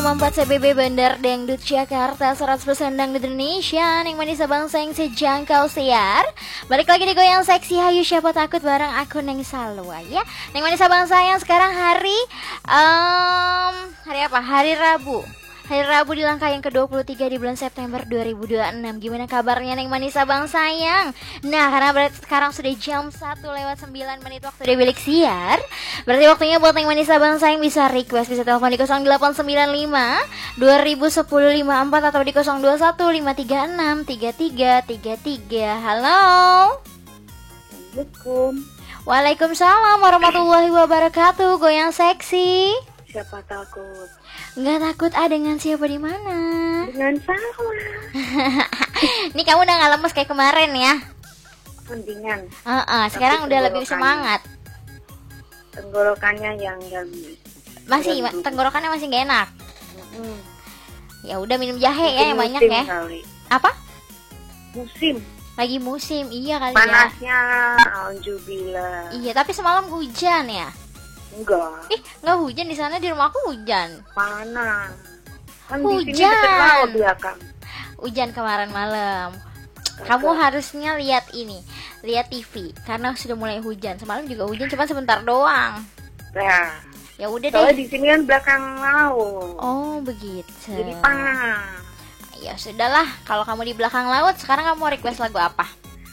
Membuat CBB Bandar Dangdut Jakarta 100% Dangdut Indonesia. Yang manis bangsa yang sejangkau siar. Balik lagi di Goyang Seksi. Hayu siapa takut bareng aku Neng Salwa ya. Yang manis bangsa yang sekarang hari apa? Hari Rabu. Hari Rabu di langkah yang ke-23 di bulan September 2026. Gimana kabarnya Neng Manisa Bang Sayang? Nah, karena sekarang sudah jam 1:09 waktu di bilik siar. Berarti waktunya buat Neng Manisa Bang Sayang bisa request, bisa telepon di 0895 201054 atau di 0215363333. Halo. Assalamualaikum. Waalaikumsalam warahmatullahi wabarakatuh. Goyang seksi. Siapa takut? Nggak takut dengan siapa di mana? Dengan Salwa. Ini kamu udah nggak lemes kayak kemarin ya? Mendingan. Sekarang udah lebih semangat. Tenggorokannya yang masih tenggorokannya masih nggak enak. Ya udah minum jahe ya yang banyak ya. Kali. Apa? Musim. Lagi musim, iya kali Panasnya, ya. alhamdulillah. Iya, tapi semalam hujan ya. Enggak. Nggak hujan di sana, di rumah aku hujan. Mana? Kan Hujan. di sini dekat laut belakang. Hujan kemarin malam. Kamu harusnya lihat ini, lihat TV karena sudah mulai hujan. Semalam juga hujan, cuma sebentar doang. Nah, ya udah soalnya deh. di sini kan belakang laut. Oh begitu. Jadi panas. Ya sudahlah, kalau kamu di belakang laut, sekarang kamu mau request lagu apa?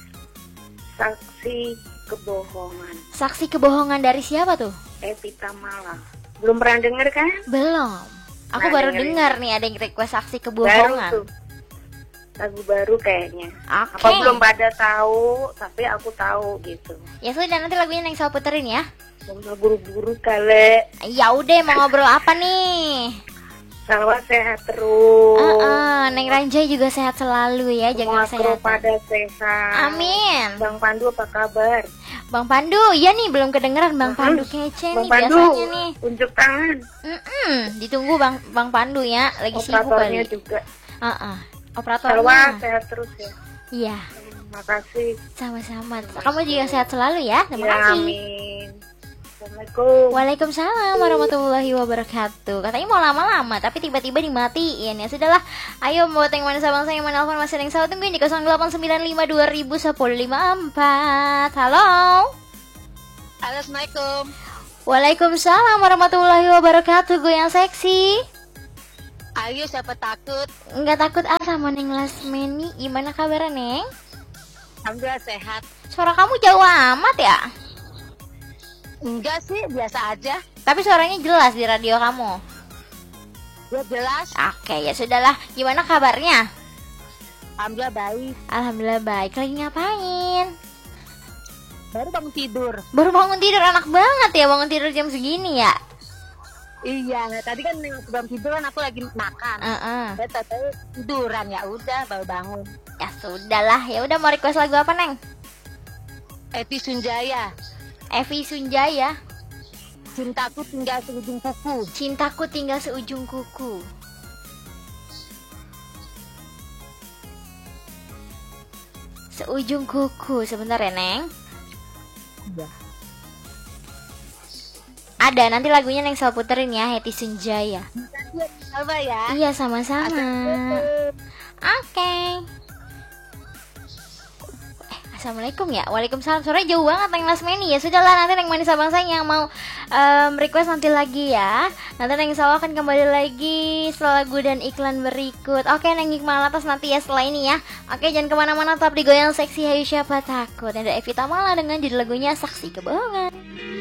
Saksi kebohongan. Saksi kebohongan dari siapa tuh? Evita Mala. Belum pernah denger kan? Belum. Aku Nah, baru dengerin. dengar nih ada yang request saksi Baru kebohongan. tuh. Lagu baru kayaknya. Oke. Apa belum pada tahu, tapi aku tahu gitu. Ya sudah, nanti lagunya yang saya puterin ya. Mau buru-buru kali. Ya udah, mau ngobrol apa nih? Salwa sehat terus. Neng Ranjai juga sehat selalu ya, Semua jaga kru kesehatan. pada sehat. Amin. Bang Pandu apa kabar? Bang Pandu, ya nih belum kedengeran Bang Pandu kece Bang nih Pandu, biasanya nih. unjuk tangan. Ditunggu Bang Pandu ya, lagi sibuk Operatornya kali. juga. Operatornya. Salwa sehat terus ya. Iya, Terima kasih. sama-sama. Kamu juga sehat selalu ya. Terima Ya, kasih. amin. Assalamualaikum. Waalaikumsalam warahmatullahi wabarakatuh. Katanya mau lama-lama tapi tiba-tiba dimatiin. Ya sudahlah. Ayo buat yang mana bangsa yang mana telepon masih ada yang salah tungguin di 0895 201054. Halo. Assalamualaikum. Waalaikumsalam warahmatullahi wabarakatuh. Goyang seksi. Ayo siapa takut? Nggak takut sama Neng Lasmeni. Gimana kabarnya Neng? Alhamdulillah sehat. Suara kamu jauh amat ya? Enggak sih, biasa aja. Tapi suaranya jelas di radio kamu. Ya jelas. Oke, ya sudahlah. Gimana kabarnya? Alhamdulillah baik. Alhamdulillah baik. Lagi ngapain? Baru bangun tidur. Baru bangun tidur, enak banget ya bangun tidur jam segini ya. Iya, tadi kan sebelum tidur kan aku lagi makan. Saya tahu tiduran, ya udah baru bangun. Ya sudahlah, ya udah mau request lagu apa Neng? Eti Sunjaya. Evi Sunjaya. Cintaku tinggal seujung kuku. Cintaku tinggal seujung kuku. Seujung kuku, sebentar ya Neng. Iya. Ada, nanti lagunya Neng selalu puterin ya, Eti Sunjaya. Coba ya. Iya, sama-sama. Oke. Assalamualaikum ya. Waalaikumsalam. Suaranya jauh banget Neng Lasmeni. Ya sudahlah, nanti Neng Manisa Bangsa yang mau request nanti lagi ya. Nanti Neng Sawa akan kembali lagi setelah lagu dan iklan berikut. Oke Neng Hikmah atas nanti ya setelah ini ya. Oke, jangan kemana-mana, tetap di Goyang Seksi. Hayu siapa takut. Ada Evita Mala dengan judul lagunya Saksi Kebohongan.